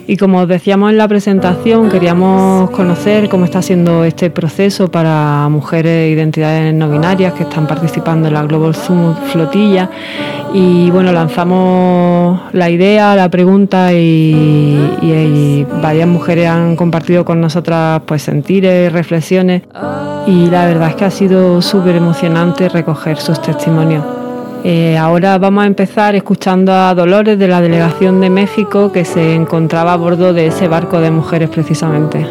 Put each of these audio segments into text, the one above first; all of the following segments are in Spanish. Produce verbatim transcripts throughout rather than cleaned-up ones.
Y como os decíamos en la presentación, queríamos conocer cómo está siendo este proceso para mujeres e identidades no binarias que están participando en la Global Summit Flotilla. Y bueno, lanzamos la idea, la pregunta y, y, y varias mujeres han compartido con nosotras pues sentires, reflexiones, y la verdad es que ha sido súper emocionante recoger sus testimonios. Eh, ahora vamos a empezar escuchando a Dolores de la Delegación de México, que se encontraba a bordo de ese barco de mujeres precisamente.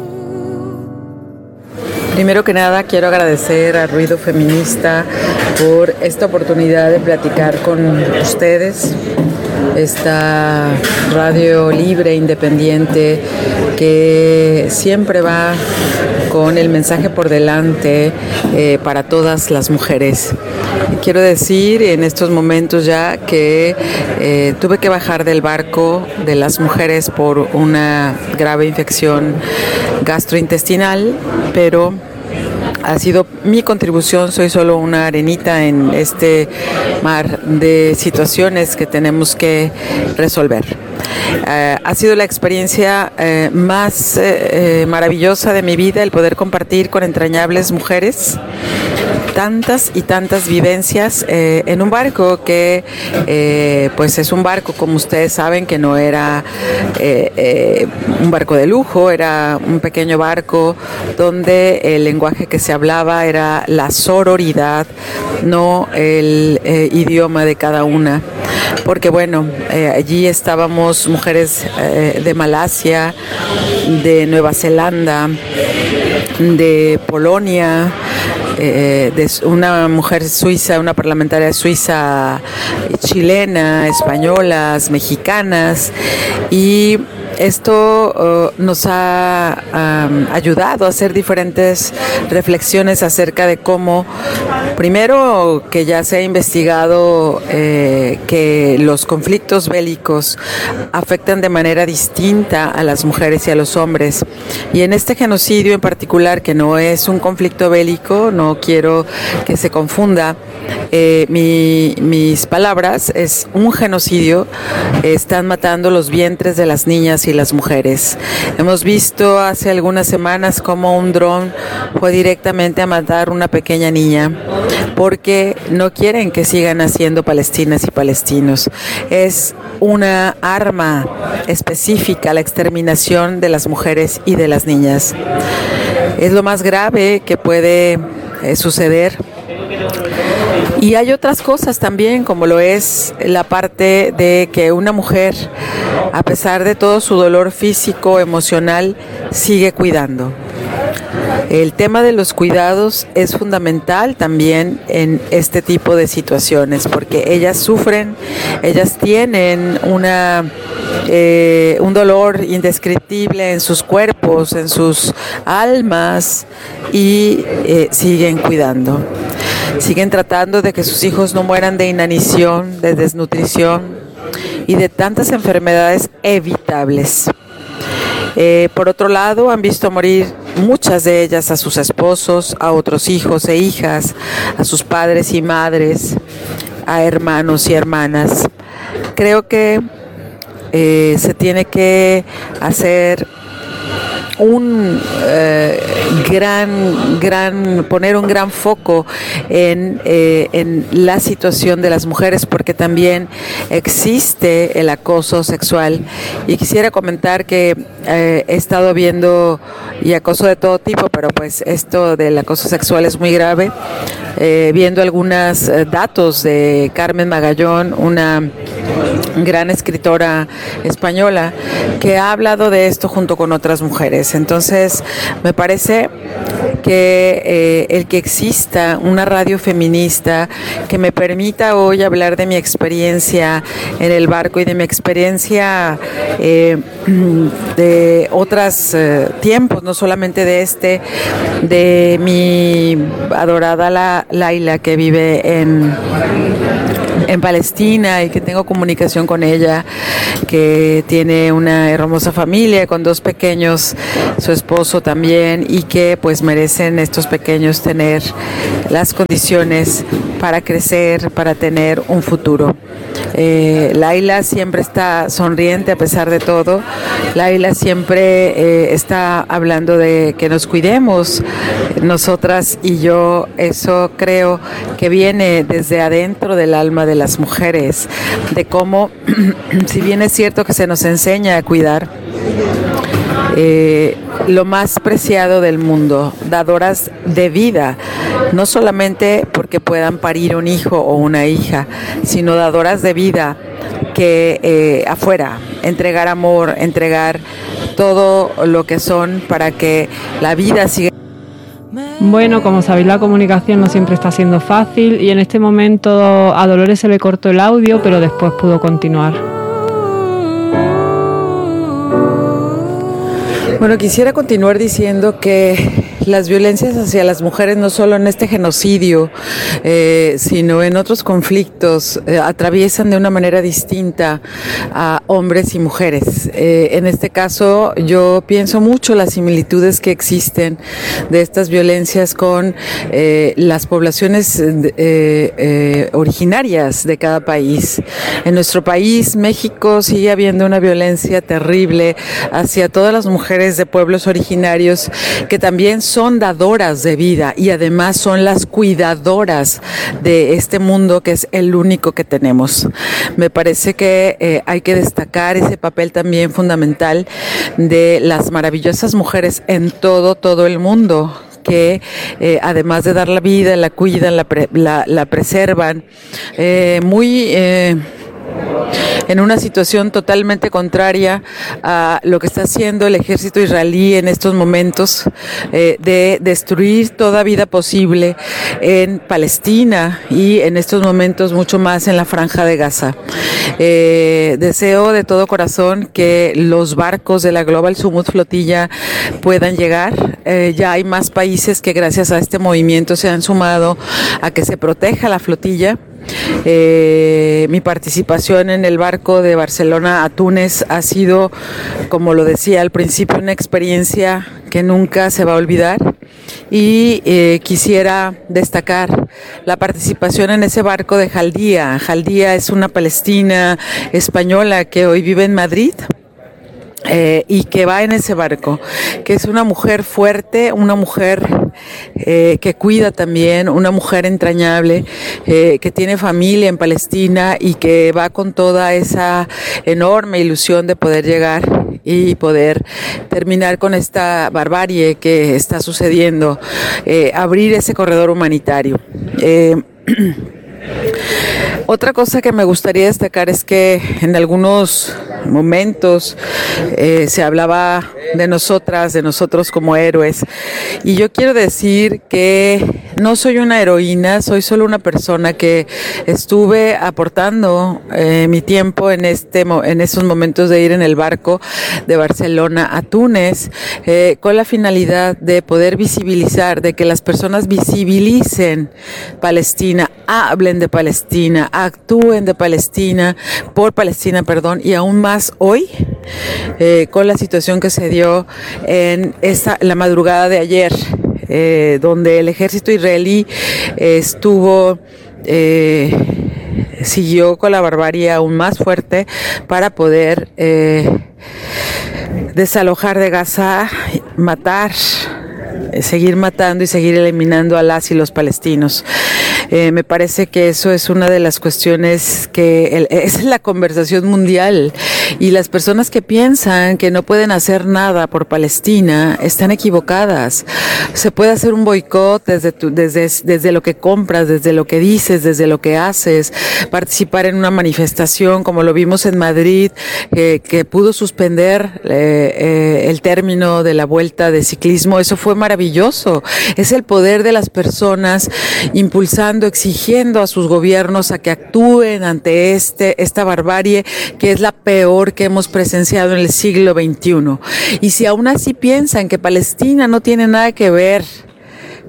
Primero que nada quiero agradecer a Ruido Feminista por esta oportunidad de platicar con ustedes, esta radio libre, independiente, que siempre va con el mensaje por delante eh, para todas las mujeres. Quiero decir en estos momentos ya que eh, tuve que bajar del barco de las mujeres por una grave infección gastrointestinal, pero ha sido mi contribución, soy solo una arenita en este mar de situaciones que tenemos que resolver. Uh, ha sido la experiencia uh, más uh, maravillosa de mi vida el poder compartir con entrañables mujeres tantas y tantas vivencias eh, en un barco que eh, pues es un barco, como ustedes saben, que no era eh, eh, un barco de lujo, era un pequeño barco donde el lenguaje que se hablaba era la sororidad, no el eh, idioma de cada una. Porque bueno, eh, allí estábamos mujeres eh, de Malasia, de Nueva Zelanda, de Polonia, Eh, de una mujer suiza, una parlamentaria suiza, chilena, españolas, mexicanas, y esto uh, nos ha um, ayudado a hacer diferentes reflexiones acerca de cómo, primero, que ya se ha investigado eh, que los conflictos bélicos afectan de manera distinta a las mujeres y a los hombres, y en este genocidio en particular, que no es un conflicto bélico, no quiero que se confunda eh, mi, mis palabras, es un genocidio. Están matando los vientres de las niñas y las mujeres. Hemos visto hace algunas semanas cómo un dron fue directamente a matar una pequeña niña porque no quieren que sigan naciendo palestinas y palestinos. Es una arma específica la exterminación de las mujeres y de las niñas. Es lo más grave que puede eh, suceder. Y hay otras cosas también, como lo es la parte de que una mujer, a pesar de todo su dolor físico, emocional, sigue cuidando. El tema de los cuidados es fundamental también en este tipo de situaciones, porque ellas sufren, ellas tienen una, eh, un dolor indescriptible en sus cuerpos, en sus almas, y eh, siguen cuidando. Siguen tratando de que sus hijos no mueran de inanición, de desnutrición y de tantas enfermedades evitables. Eh, por otro lado, han visto morir muchas de ellas a sus esposos, a otros hijos e hijas, a sus padres y madres, a hermanos y hermanas. Creo que eh, se tiene que hacer un eh, gran, gran, poner un gran foco en, eh, en la situación de las mujeres, porque también existe el acoso sexual. Y quisiera comentar que eh, he estado viendo y acoso de todo tipo, pero pues esto del acoso sexual es muy grave. Eh, viendo algunos eh, datos de Carmen Magallón, una gran escritora española que ha hablado de esto junto con otras mujeres. Entonces, me parece que eh, el que exista una radio feminista que me permita hoy hablar de mi experiencia en el barco y de mi experiencia eh, de otros eh, tiempos, no solamente de este, de mi adorada la, Laila, que vive en en Palestina y que tengo comunicación con ella, que tiene una hermosa familia con dos pequeños, su esposo también, y que pues merecen estos pequeños tener las condiciones para crecer, para tener un futuro. Eh, Laila siempre está sonriente a pesar de todo. Laila siempre eh, está hablando de que nos cuidemos, nosotras y yo. Eso creo que viene desde adentro del alma de las mujeres, de cómo, si bien es cierto que se nos enseña a cuidar, Eh, lo más preciado del mundo, dadoras de vida, no solamente porque puedan parir un hijo o una hija, sino dadoras de vida que eh, afuera, entregar amor, entregar todo lo que son para que la vida siga. Bueno, como sabéis, la comunicación no siempre está siendo fácil y en este momento a Dolores se le cortó el audio, pero después pudo continuar. Bueno, quisiera continuar diciendo que las violencias hacia las mujeres, no solo en este genocidio, eh, sino en otros conflictos, eh, atraviesan de una manera distinta a hombres y mujeres. Eh, en este caso, yo pienso mucho las similitudes que existen de estas violencias con eh, las poblaciones eh, eh, originarias de cada país. En nuestro país, México, sigue habiendo una violencia terrible hacia todas las mujeres de pueblos originarios que también son dadoras de vida y además son las cuidadoras de este mundo que es el único que tenemos. Me parece que eh, hay que destacar ese papel también fundamental de las maravillosas mujeres en todo, todo el mundo, que eh, además de dar la vida, la cuidan, la, pre, la, la preservan, eh, muy... Eh, en una situación totalmente contraria a lo que está haciendo el ejército israelí en estos momentos, eh, de destruir toda vida posible en Palestina y en estos momentos mucho más en la Franja de Gaza. Eh, deseo de todo corazón que los barcos de la Global Summit Flotilla puedan llegar. Eh, ya hay más países que gracias a este movimiento se han sumado a que se proteja la flotilla. Eh, mi participación en el barco de Barcelona a Túnez ha sido, como lo decía al principio, una experiencia que nunca se va a olvidar y eh, quisiera destacar la participación en ese barco de Jaldía. Jaldía es una palestina española que hoy vive en Madrid. Eh, y que va en ese barco, que es una mujer fuerte, una mujer eh, que cuida también, una mujer entrañable, eh, que tiene familia en Palestina y que va con toda esa enorme ilusión de poder llegar y poder terminar con esta barbarie que está sucediendo, eh, abrir ese corredor humanitario. Eh, Otra cosa que me gustaría destacar es que en algunos momentos eh, se hablaba de nosotras, de nosotros como héroes, y yo quiero decir que no soy una heroína, soy solo una persona que estuve aportando eh, mi tiempo en este en esos momentos de ir en el barco de Barcelona a Túnez, eh, con la finalidad de poder visibilizar, de que las personas visibilicen Palestina, hablen de Palestina, actúen de Palestina, por Palestina, perdón, y aún más hoy, eh, con la situación que se dio en esta, la madrugada de ayer, eh, donde el ejército israelí eh, estuvo, eh, siguió con la barbarie aún más fuerte para poder eh, desalojar de Gaza, matar, seguir matando y seguir eliminando a las y los palestinos. Eh, me parece que eso es una de las cuestiones que el, es la conversación mundial, y las personas que piensan que no pueden hacer nada por Palestina están equivocadas. Se puede hacer un boicot desde, tu, desde, desde lo que compras, desde lo que dices, desde lo que haces, participar en una manifestación como lo vimos en Madrid, eh, que pudo suspender eh, eh, el término de la vuelta de ciclismo. Eso fue maravilloso. Es el poder de las personas impulsando, exigiendo a sus gobiernos a que actúen ante este esta barbarie que es la peor que hemos presenciado en el siglo veintiuno. Y si aún así piensan que Palestina no tiene nada que ver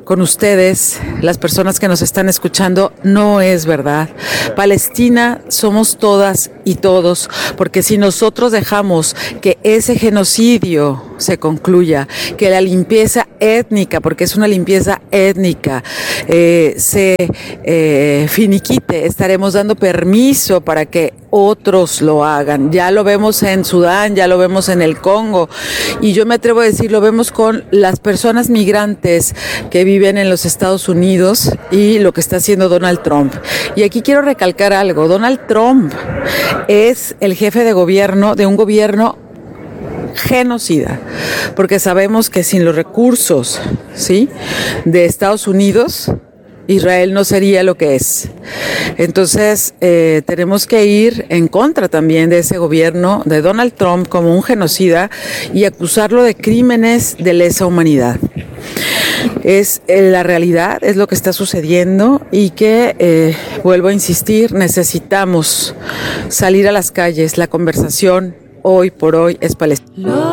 con ustedes, las personas que nos están escuchando, no es verdad. Palestina somos todas y todos, porque si nosotros dejamos que ese genocidio se concluya, que la limpieza étnica, porque es una limpieza étnica, eh, se eh, finiquite, estaremos dando permiso para que otros lo hagan. Ya lo vemos en Sudán, ya lo vemos en el Congo, y yo me atrevo a decir, lo vemos con las personas migrantes que viven en los Estados Unidos y lo que está haciendo Donald Trump. Y aquí quiero recalcar algo, Donald Trump es el jefe de gobierno de un gobierno genocida, porque sabemos que sin los recursos, ¿sí?, de Estados Unidos, Israel no sería lo que es. Entonces, eh, tenemos que ir en contra también de ese gobierno de Donald Trump como un genocida y acusarlo de crímenes de lesa humanidad. Es eh, la realidad, es lo que está sucediendo y que, eh, vuelvo a insistir, necesitamos salir a las calles. La conversación hoy por hoy es Palestina.